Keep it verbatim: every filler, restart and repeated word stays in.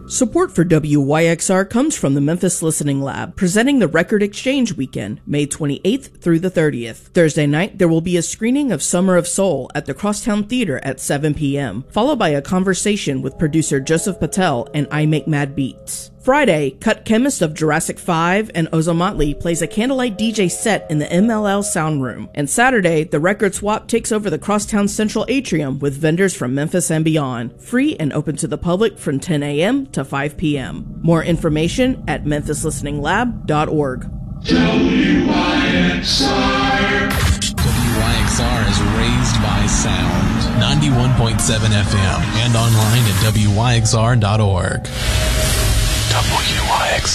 Support for W Y X R comes from the Memphis Listening Lab, presenting the Record Exchange Weekend, May twenty-eighth through the thirtieth. Thursday night, there will be a screening of Summer of Soul at the Crosstown Theater at seven p.m., followed by a conversation with producer Joseph Patel and I Make Mad Beats. Friday, Cut Chemist of Jurassic five and Ozomatli plays a candlelight D J set in the M L L Sound Room. And Saturday, the Record Swap takes over the Crosstown Central Atrium with vendors from Memphis and beyond, free and open to the public from ten a.m. to five p.m. More information at memphis listening lab dot org. W Y X R W Y X R is raised by sound. ninety-one point seven F M and online at W Y X R dot org. W Y X